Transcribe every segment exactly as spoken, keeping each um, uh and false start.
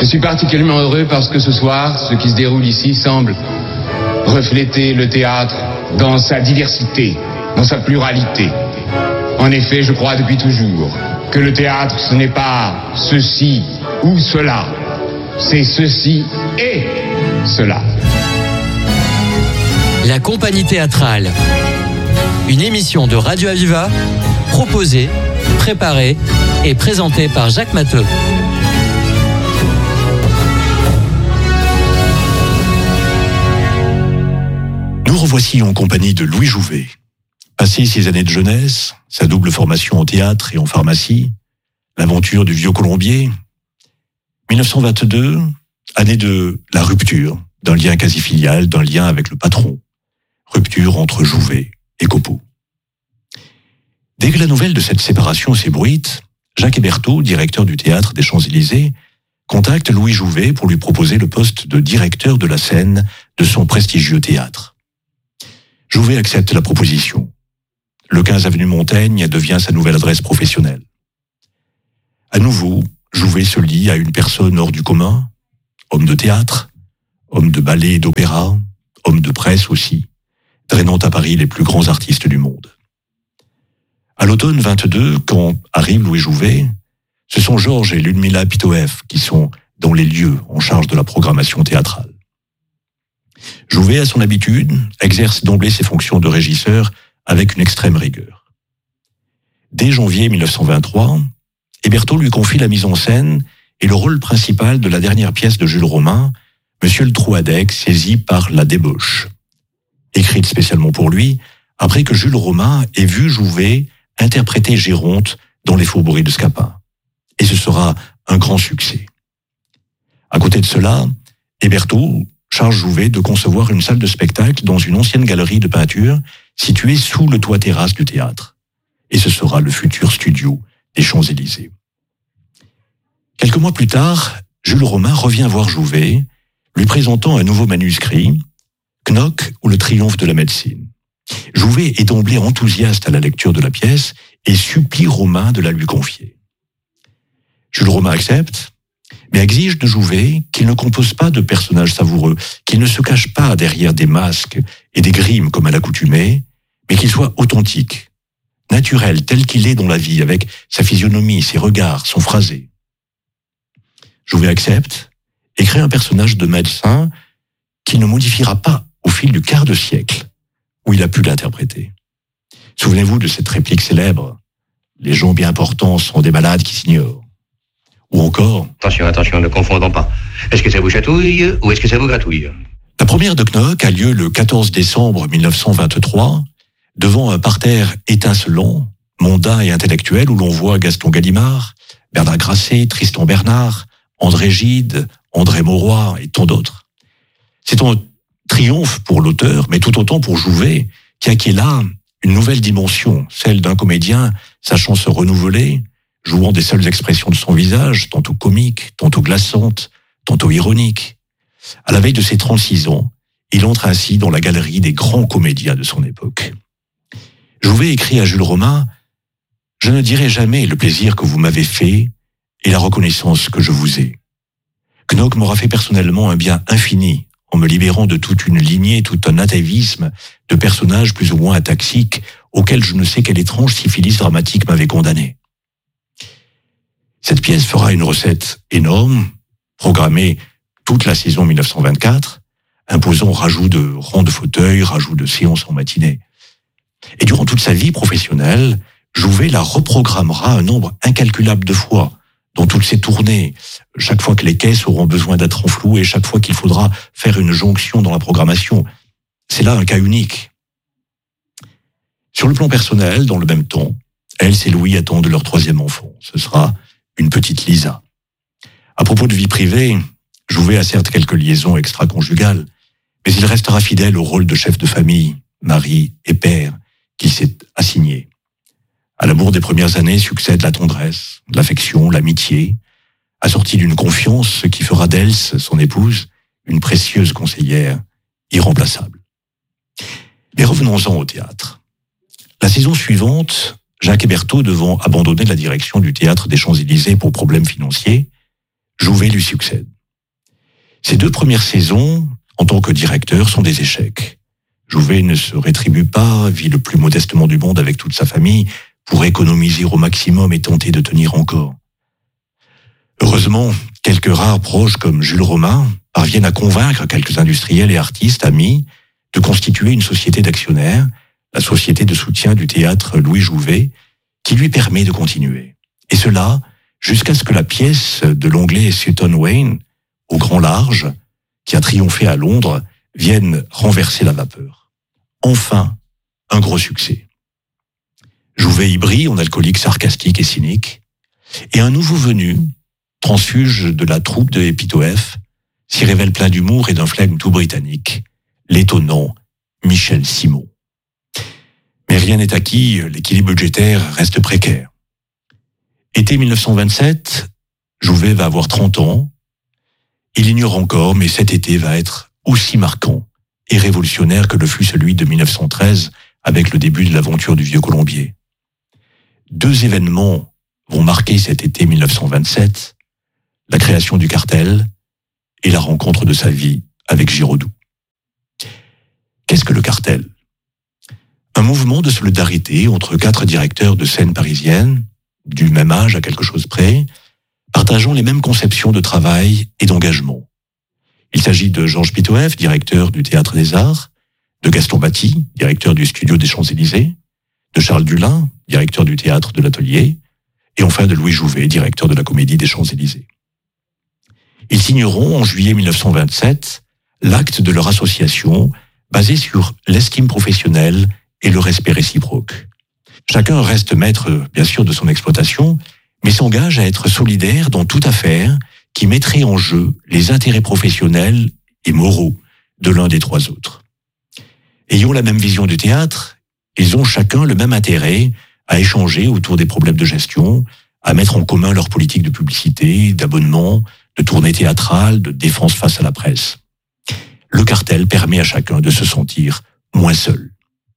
Je suis particulièrement heureux parce que ce soir, ce qui se déroule ici semble refléter le théâtre dans sa diversité, dans sa pluralité. En effet, je crois depuis toujours que le théâtre, ce n'est pas ceci ou cela, c'est ceci et cela. La compagnie théâtrale, une émission de Radio Aviva, proposée, préparée et présentée par Jacques Matteux. Nous revoici en compagnie de Louis Jouvet. Passé ses années de jeunesse, sa double formation en théâtre et en pharmacie, l'aventure du vieux colombier, dix-neuf cent vingt-deux, année de la rupture, d'un lien quasi filial, d'un lien avec le patron. Rupture entre Jouvet et Copeau. Dès que la nouvelle de cette séparation s'ébruite, Jacques Hébertot, directeur du théâtre des Champs-Élysées, contacte Louis Jouvet pour lui proposer le poste de directeur de la scène de son prestigieux théâtre. Jouvet accepte la proposition. Le quinze avenue Montaigne devient sa nouvelle adresse professionnelle. À nouveau, Jouvet se lie à une personne hors du commun, homme de théâtre, homme de ballet et d'opéra, homme de presse aussi, drainant à Paris les plus grands artistes du monde. À l'automne vingt-deux, quand arrive Louis Jouvet, ce sont Georges et Ludmila Pitoev qui sont dans les lieux en charge de la programmation théâtrale. Jouvet, à son habitude, exerce d'emblée ses fonctions de régisseur avec une extrême rigueur. Dès janvier dix-neuf cent vingt-trois, Hébertot lui confie la mise en scène et le rôle principal de la dernière pièce de Jules Romain, Monsieur le Trouadec, saisi par la débauche. Écrite spécialement pour lui, après que Jules Romain ait vu Jouvet interpréter Géronte dans Les Faubourgs de Scapin. Et ce sera un grand succès. À côté de cela, Hébertot charge Jouvet de concevoir une salle de spectacle dans une ancienne galerie de peinture située sous le toit terrasse du théâtre. Et ce sera le futur studio des Champs-Élysées. Quelques mois plus tard, Jules Romain revient voir Jouvet, lui présentant un nouveau manuscrit, Knock ou le triomphe de la médecine. Jouvet est d'emblée enthousiaste à la lecture de la pièce et supplie Romain de la lui confier. Jules Romain accepte, mais exige de Jouvet qu'il ne compose pas de personnages savoureux, qu'il ne se cache pas derrière des masques et des grimes comme à l'accoutumée, mais qu'il soit authentique, naturel, tel qu'il est dans la vie, avec sa physionomie, ses regards, son phrasé. Jouvet accepte et crée un personnage de médecin qu'il ne modifiera pas au fil du quart de siècle où il a pu l'interpréter. Souvenez-vous de cette réplique célèbre, « Les gens bien portants sont des malades qui s'ignorent ». Ou encore... Attention, attention, ne confondons pas. Est-ce que ça vous chatouille ou est-ce que ça vous gratouille? La première de Knock a lieu le quatorze décembre dix-neuf cent vingt-trois, devant un parterre étincelant, mondain et intellectuel, où l'on voit Gaston Gallimard, Bernard Grasset, Tristan Bernard, André Gide, André Mauroy et tant d'autres. C'est un triomphe pour l'auteur, mais tout autant pour Jouvet, qui acquiert là une nouvelle dimension, celle d'un comédien sachant se renouveler, jouant des seules expressions de son visage, tantôt comiques, tantôt glaçantes, tantôt ironiques. À la veille de ses trente-six ans, il entre ainsi dans la galerie des grands comédiens de son époque. Jouvet écrit à Jules Romain « Je ne dirai jamais le plaisir que vous m'avez fait et la reconnaissance que je vous ai. Knock m'aura fait personnellement un bien infini en me libérant de toute une lignée, tout un atavisme de personnages plus ou moins ataxiques auxquels je ne sais quelle étrange syphilis dramatique m'avait condamné. » Cette pièce fera une recette énorme, programmée toute la saison dix-neuf cent vingt-quatre, imposant rajout de rangs de fauteuils, rajout de séances en matinée. Et durant toute sa vie professionnelle, Jouvet la reprogrammera un nombre incalculable de fois, dans toutes ses tournées, chaque fois que les caisses auront besoin d'être renflouées, chaque fois qu'il faudra faire une jonction dans la programmation. C'est là un cas unique. Sur le plan personnel, dans le même temps, elle et Louis attendent leur troisième enfant. Ce sera une petite Lisa. À propos de vie privée, Jouvet a certes quelques liaisons extra-conjugales, mais il restera fidèle au rôle de chef de famille, mari et père qu'il s'est assigné. À l'amour des premières années succède la tendresse, l'affection, l'amitié, assortie d'une confiance, ce qui fera d'Else, son épouse, une précieuse conseillère irremplaçable. Mais revenons-en au théâtre. La saison suivante, Jacques Hébertot devant abandonner la direction du théâtre des Champs-Élysées pour problèmes financiers, Jouvet lui succède. Ces deux premières saisons, en tant que directeur, sont des échecs. Jouvet ne se rétribue pas, vit le plus modestement du monde avec toute sa famille pour économiser au maximum et tenter de tenir encore. Heureusement, quelques rares proches comme Jules Romain parviennent à convaincre quelques industriels et artistes amis de constituer une société d'actionnaires, la société de soutien du théâtre Louis Jouvet, qui lui permet de continuer. Et cela jusqu'à ce que la pièce de l'anglais Sutton Wayne, au grand large, qui a triomphé à Londres, vienne renverser la vapeur. Enfin, un gros succès. Jouvet y brille en alcoolique sarcastique et cynique, et un nouveau venu, transfuge de la troupe de Épitoèphe, s'y révèle plein d'humour et d'un flegme tout britannique, l'étonnant Michel Simon. Mais rien n'est acquis, l'équilibre budgétaire reste précaire. Été mille neuf cent vingt-sept, Jouvet va avoir trente ans. Il ignore encore, mais cet été va être aussi marquant et révolutionnaire que le fut celui de mille neuf cent treize avec le début de l'aventure du Vieux Colombier. Deux événements vont marquer cet été mille neuf cent vingt-sept, la création du cartel et la rencontre de sa vie avec Giraudoux. Qu'est-ce que le cartel ? Un mouvement de solidarité entre quatre directeurs de scène parisienne, du même âge à quelque chose près, partageant les mêmes conceptions de travail et d'engagement. Il s'agit de Georges Pitoèphe, directeur du Théâtre des Arts, de Gaston Batty, directeur du Studio des Champs-Élysées, de Charles Dulin, directeur du Théâtre de l'Atelier, et enfin de Louis Jouvet, directeur de la Comédie des Champs-Élysées. Ils signeront en juillet mille neuf cent vingt-sept l'acte de leur association basé sur l'estime professionnelle et le respect réciproque. Chacun reste maître, bien sûr, de son exploitation, mais s'engage à être solidaire dans toute affaire qui mettrait en jeu les intérêts professionnels et moraux de l'un des trois autres. Ayant la même vision du théâtre, ils ont chacun le même intérêt à échanger autour des problèmes de gestion, à mettre en commun leur politique de publicité, d'abonnement, de tournée théâtrale, de défense face à la presse. Le cartel permet à chacun de se sentir moins seul.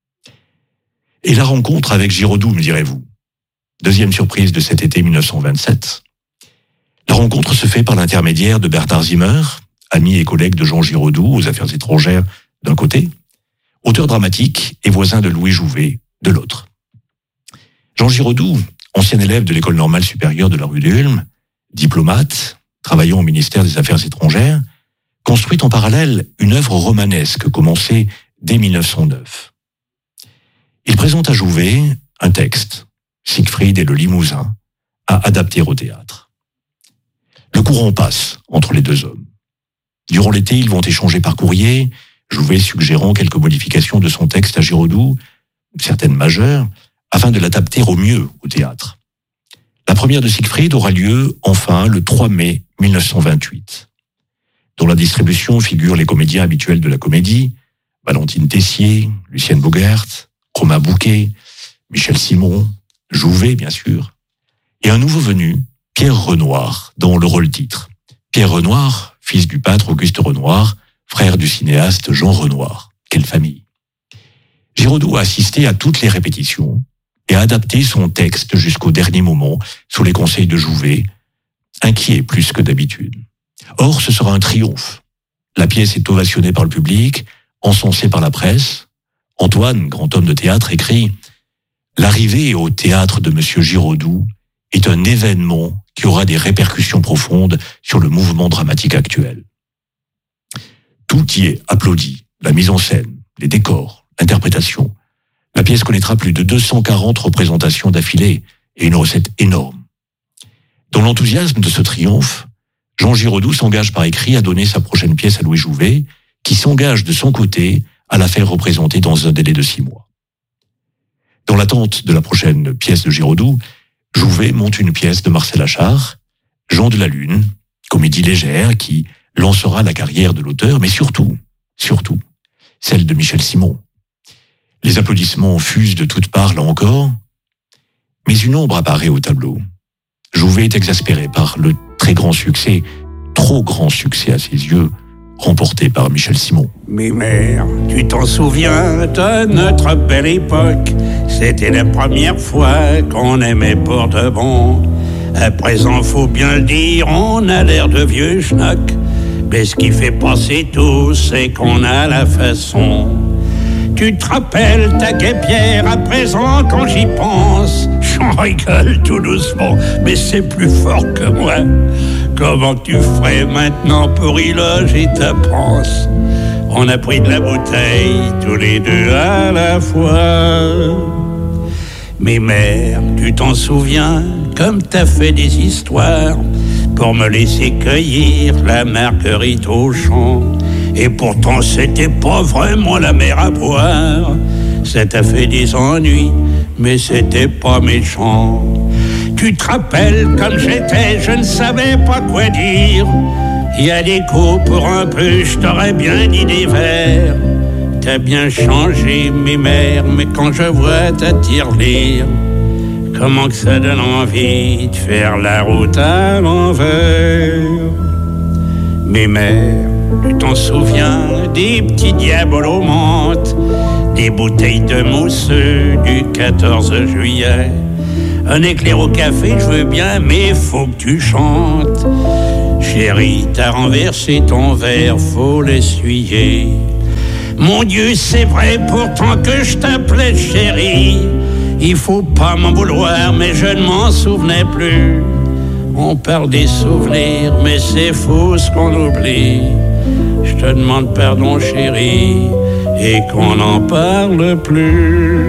Et la rencontre avec Giraudoux, me direz-vous. Deuxième surprise de cet été mille neuf cent vingt-sept. La rencontre se fait par l'intermédiaire de Bernard Zimmer, ami et collègue de Jean Giraudoux aux affaires étrangères d'un côté, auteur dramatique et voisin de Louis Jouvet de l'autre. Jean Giraudoux, ancien élève de l'école normale supérieure de la rue d'Ulm, diplomate, travaillant au ministère des Affaires étrangères, construit en parallèle une œuvre romanesque commencée dès mille neuf cent neuf. Il présente à Jouvet un texte, Siegfried et le Limousin, à adapter au théâtre. Le courant passe entre les deux hommes. Durant l'été, ils vont échanger par courrier, Jouvet suggérant quelques modifications de son texte à Giraudoux, certaines majeures, afin de l'adapter au mieux au théâtre. La première de Siegfried aura lieu, enfin, le trois mai mille neuf cent vingt-huit. Dans la distribution figurent les comédiens habituels de la comédie, Valentine Tessier, Lucienne Bogaert, Romain Bouquet, Michel Simon, Jouvet, bien sûr, et un nouveau venu, Pierre Renoir, dans le rôle-titre. Pierre Renoir, fils du peintre Auguste Renoir, frère du cinéaste Jean Renoir. Quelle famille! Giraudoux a assisté à toutes les répétitions et a adapté son texte jusqu'au dernier moment sous les conseils de Jouvet, inquiet plus que d'habitude. Or, ce sera un triomphe. La pièce est ovationnée par le public, encensée par la presse. Antoine, grand homme de théâtre, écrit « L'arrivée au théâtre de Monsieur Giraudoux est un événement qui aura des répercussions profondes sur le mouvement dramatique actuel. » Tout y est applaudi, la mise en scène, les décors, l'interprétation. La pièce connaîtra plus de deux cent quarante représentations d'affilée et une recette énorme. Dans l'enthousiasme de ce triomphe, Jean Giraudoux s'engage par écrit à donner sa prochaine pièce à Louis Jouvet, qui s'engage de son côté à la faire représenter dans un délai de six mois. Dans l'attente de la prochaine pièce de Giraudoux, Jouvet monte une pièce de Marcel Achard, Jean de la Lune, comédie légère qui lancera la carrière de l'auteur, mais surtout, surtout, celle de Michel Simon. Les applaudissements fusent de toutes parts, là encore, mais une ombre apparaît au tableau. Jouvet est exaspéré par le très grand succès, trop grand succès à ses yeux, remporté par Michel Simon. Mais mère, tu t'en souviens de notre belle époque? C'était la première fois qu'on aimait pour de bon. À présent, faut bien le dire, on a l'air de vieux schnock. Mais ce qui fait passer tout, c'est qu'on a la façon. Tu te rappelles ta guêpière à présent quand j'y pense? J'en rigole tout doucement, mais c'est plus fort que moi. Comment tu ferais maintenant pour y loger ta panse? On a pris de la bouteille, tous les deux à la fois. Mais mère, tu t'en souviens, comme t'as fait des histoires pour me laisser cueillir la marguerite au champ. Et pourtant c'était pas vraiment la mer à boire. Ça t'a fait des ennuis, mais c'était pas méchant. Tu te rappelles comme j'étais, je ne savais pas quoi dire. Il y a des coups pour un peu, je t'aurais bien dit des vers. T'as bien changé mes mères, mais quand je vois ta tirelire, comment que ça donne envie de faire la route à l'envers. Mes mères, tu t'en souviens, des petits diables aux menthes, des bouteilles de mousseux du quatorze juillet. Un éclair au café, je veux bien, mais faut que tu chantes. Chérie, t'as renversé ton verre, faut l'essuyer. Mon Dieu, c'est vrai pourtant que je t'appelais chérie. Il faut pas m'en vouloir, mais je ne m'en souvenais plus. On parle des souvenirs, mais c'est faux ce qu'on oublie. Je te demande pardon chérie, et qu'on n'en parle plus.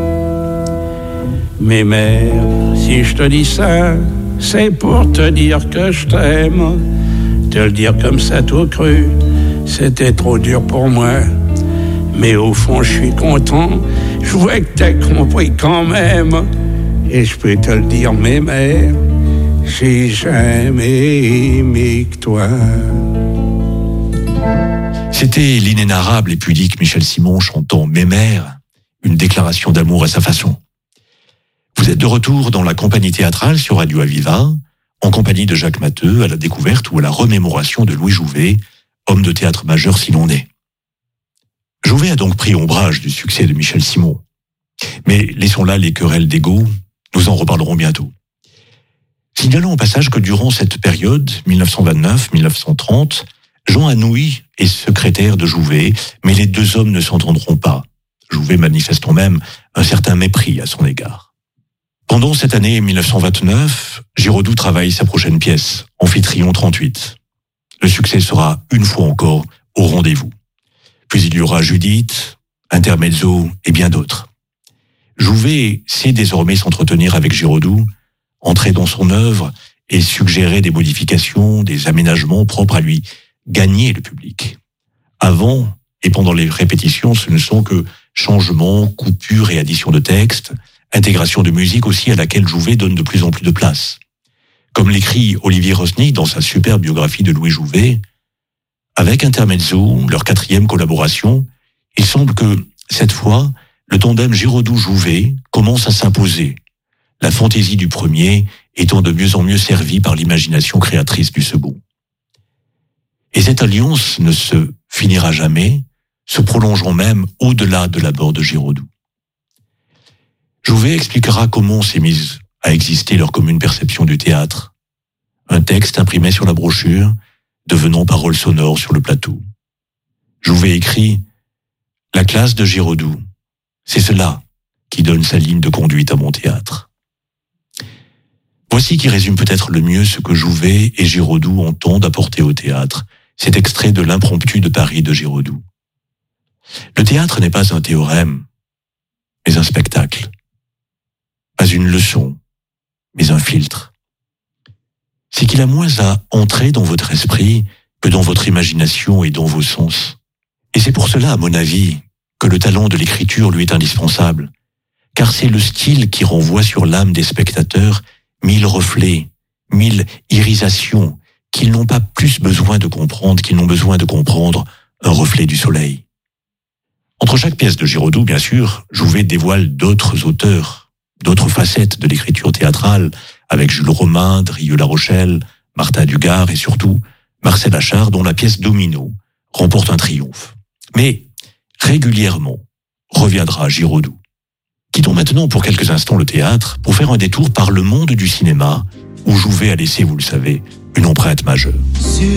Mais mère, si je te dis ça, c'est pour te dire que je t'aime. Te le dire comme ça tout cru, c'était trop dur pour moi. Mais au fond je suis content, je vois que t'as compris quand même. Et je peux te le dire, mes mères, j'ai jamais aimé que toi. C'était l'inénarrable et pudique Michel Simon chantant « Mes mères », une déclaration d'amour à sa façon. Vous êtes de retour dans la compagnie théâtrale sur Radio Aviva, en compagnie de Jacques Matteux, à la découverte ou à la remémoration de Louis Jouvet, homme de théâtre majeur s'il en est. Jouvet a donc pris ombrage du succès de Michel Simon. Mais laissons là les querelles d'ego, nous en reparlerons bientôt. Signalons au passage que durant cette période, dix-neuf cent vingt-neuf à dix-neuf cent trente, Jean Anouilh est secrétaire de Jouvet, mais les deux hommes ne s'entendront pas. Jouvet manifestant même un certain mépris à son égard. Pendant cette année dix-neuf cent vingt-neuf, Giraudoux travaille sa prochaine pièce, Amphitryon trente-huit. Le succès sera une fois encore au rendez-vous. Puis il y aura Judith, Intermezzo et bien d'autres. Jouvet sait désormais s'entretenir avec Giraudoux, entrer dans son œuvre et suggérer des modifications, des aménagements propres à lui gagner le public. Avant et pendant les répétitions, ce ne sont que changements, coupures et additions de textes, intégration de musique aussi à laquelle Jouvet donne de plus en plus de place. Comme l'écrit Olivier Rosny dans sa superbe biographie de Louis Jouvet, avec Intermezzo, leur quatrième collaboration, il semble que, cette fois, le tandem Giraudoux-Jouvet commence à s'imposer, la fantaisie du premier étant de mieux en mieux servie par l'imagination créatrice du second. Et cette alliance ne se finira jamais, se prolongeant même au-delà de la mort de Giraudoux. Jouvet expliquera comment s'est mise à exister leur commune perception du théâtre. Un texte imprimé sur la brochure, devenant parole sonore sur le plateau. Jouvet écrit « La classe de Giraudoux, c'est cela qui donne sa ligne de conduite à mon théâtre. » Voici qui résume peut-être le mieux ce que Jouvet et Giraudoux entendent apporter au théâtre, cet extrait de l'Impromptu de Paris de Giraudoux. Le théâtre n'est pas un théorème, mais un spectacle. Pas une leçon, mais un filtre. C'est qu'il a moins à entrer dans votre esprit que dans votre imagination et dans vos sens. Et c'est pour cela, à mon avis, que le talent de l'écriture lui est indispensable, car c'est le style qui renvoie sur l'âme des spectateurs mille reflets, mille irisations qu'ils n'ont pas plus besoin de comprendre qu'ils n'ont besoin de comprendre un reflet du soleil. Entre chaque pièce de Giraudoux, bien sûr, Jouvet dévoile d'autres auteurs, d'autres facettes de l'écriture théâtrale, avec Jules Romain, Drieux-La Rochelle, Martha Dugard et surtout Marcel Achard, dont la pièce Domino remporte un triomphe. Mais régulièrement reviendra Giraudoux. Quittons maintenant pour quelques instants le théâtre pour faire un détour par le monde du cinéma, où Jouvet a laissé, vous le savez, une empreinte majeure.